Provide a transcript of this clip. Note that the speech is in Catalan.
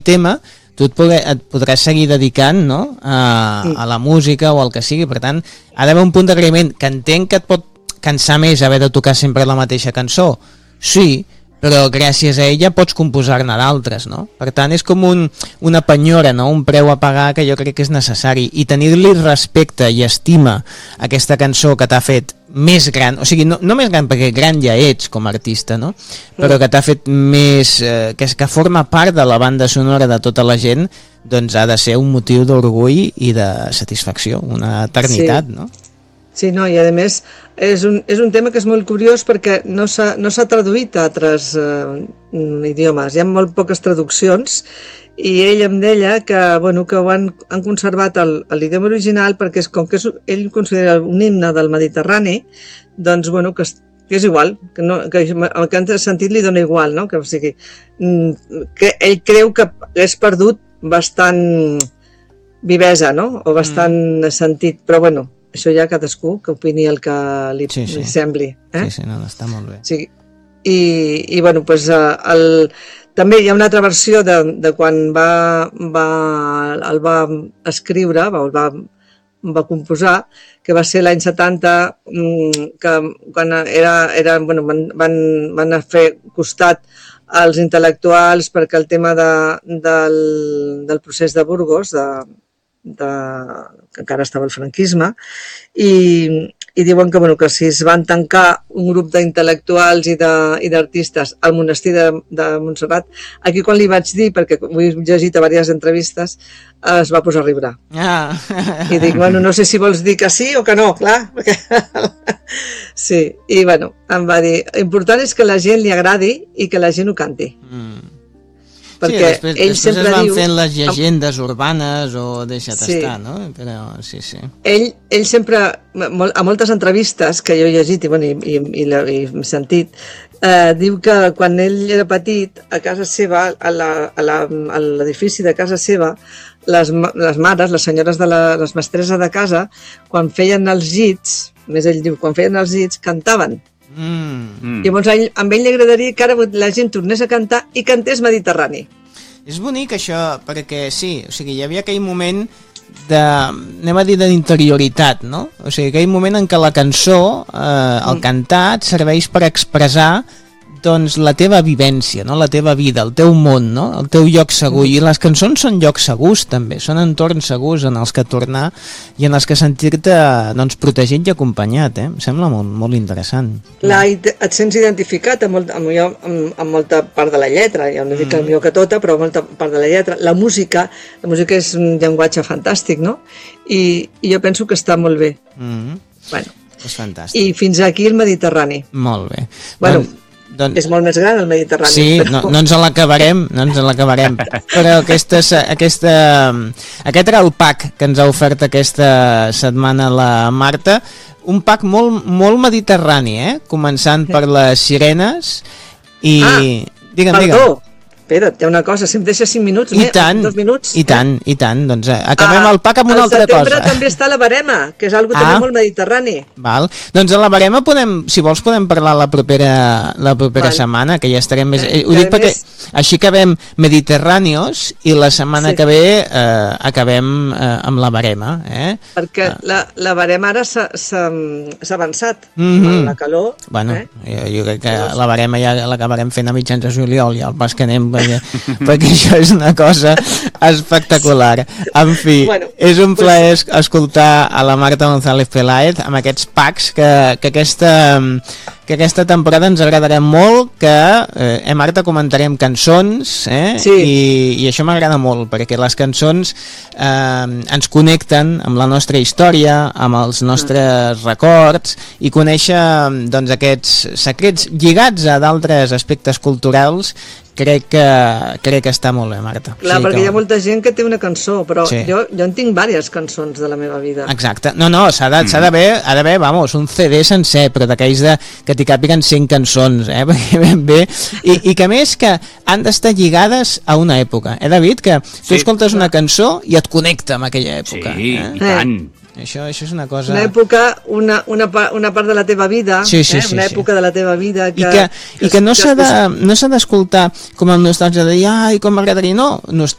tema, tu et podràs seguir dedicant, no?, a la música o al que sigui. Per tant, ha d'haver un punt d'agraïment, que entenc que et pot cansar més haver de tocar sempre la mateixa cançó. Sí, però gràcies a ella pots composar-ne d'altres, no? Per tant, és com una penyora, no?, un preu a pagar que jo crec que és necessari. I tenir-li respecte i estima a aquesta cançó que t'ha fet més gran, o sigui, no més gran perquè gran ja ets com a artista, no?, però que t'ha fet més, que forma part de la banda sonora de tota la gent, doncs ha de ser un motiu d'orgull i de satisfacció, una eternitat, no? Sí, no, i a més és un tema que és molt curiós perquè no s'ha traduït a altres idiomes, hi ha molt poques traduccions, i ell em deia que ho han conservat l'idioma original perquè com que ell considera un himne del Mediterrani, doncs que és igual, que el que han sentit li dona igual, no? O sigui, que ell creu que és perdut bastant vivesa, no?, o bastant sentit, però això ja cadascú que opini el que li sembli. Sí, no, està molt bé. Sí. I també hi ha una altra versió de quan el va escriure, el va composar, que va ser l'any 70, que quan van fer costat als intel·lectuals perquè el tema del procés de Burgos, que encara estava el franquisme, i diuen que si es van tancar un grup d'intel·lectuals i d'artistes al monestir de Montserrat, aquí quan li vaig dir, perquè ho he llegit a diverses entrevistes, es va posar a riure. I dic, no sé si vols dir que sí o que no, clar. Sí, i em va dir, important és que la gent li agradi i que la gent ho canti. Perquè ell sempre es van diu... fent les llegendes urbanes o deixa't estar, no? Però sí. Ell sempre, a moltes entrevistes que jo he llegit i he sentit, diu que quan ell era petit, a casa seva, a l'edifici de casa seva, les mares, les senyores les mestresses de casa, quan feien els gits, més ell diu, quan feien els gits, cantaven. Llavors a ell li agradaria que ara la gent tornés a cantar i cantés Mediterrani. És bonic això, perquè sí, o sigui, hi havia aquell moment anem a dir d'interioritat, no? O sigui, aquell moment en què la cançó, el cantat, serveix per expressar doncs la teva vivència, no? La teva vida, el teu món, no? El teu lloc segur. I les cançons són llocs segurs també, són entorns segurs en els que tornar i en els que sentir-te doncs, protegit i acompanyat, Em sembla molt, molt interessant. Et sents identificat amb molta part de la lletra, ja no dic que millor que tota, però molta part de la lletra. La música és un llenguatge fantàstic, no? I jo penso que està molt bé. És fantàstic. I fins aquí el Mediterrani. Molt bé. És molt més gran el Mediterrani. Sí, no ens l'acabarem, però aquest era el pack que ens ha ofert aquesta setmana la Marta, un pack molt mediterrani, començant per les sirenes i... Digue'm. Espera't, hi ha una cosa, si em deixes 5 minuts, 2 minuts... I tant, doncs acabem el pack amb una altra cosa. Al setembre també està la verema, que és algo també molt mediterrani. Val. Doncs a la verema si vols podem parlar la propera setmana, que ja estarem més... Ho dic perquè així acabem Mediterrànios i la setmana que ve acabem amb la verema. Perquè la verema ara s'ha avançat amb la calor. Bueno, jo crec que la verema ja l'acabarem fent a mitjans de juliol, ja el pas que anem perquè això és una cosa espectacular. En fi, és un plaer escoltar a la Marta González Peláez amb aquests packs que aquesta temporada ens agradarà molt, que Marta, comentarem cançons, i això m'agrada molt, perquè les cançons ens connecten amb la nostra història, amb els nostres records, i conèixer doncs, aquests secrets lligats a d'altres aspectes culturals. Crec que està molt bé, Marta. Clar, perquè hi ha molta gent que té una cançó, però jo en tinc diverses cançons de la meva vida. Exacte. No, s'ha d'haver, vamos, un CD sencer, però d'aquells que t'hi càpiguen 100 cançons, perquè ben bé, i que més que han d'estar lligades a una època. David, que tu escoltes una cançó i et connecta amb aquella època. Sí, i tant. Això és una cosa... Una època, una part de la teva vida, una època de la teva vida que no s'ha d'escoltar com el nostàlgia de dir, ai, com m'agradaria, no,